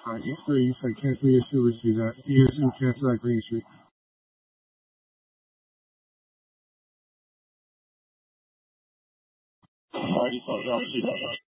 E3 said cancel your Super Street. ESU cancel at Green Street. I already thought that was